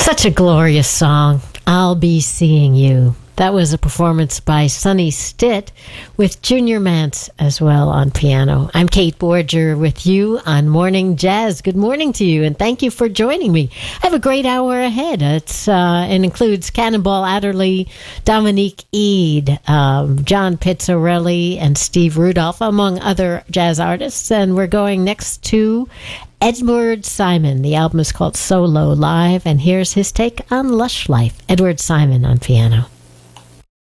Such a glorious song, I'll Be Seeing You. That was a performance by Sonny Stitt with Junior Mance as well on piano. I'm Kate Borger with you on Morning Jazz. Good morning to you, and thank you for joining me. I have a great hour ahead. It includes Cannonball Adderley, Dominique Eade, John Pizzarelli, and Steve Rudolph, among other jazz artists. And we're going next to Edward Simon. The album is called Solo Live, and here's his take on Lush Life. Edward Simon on piano.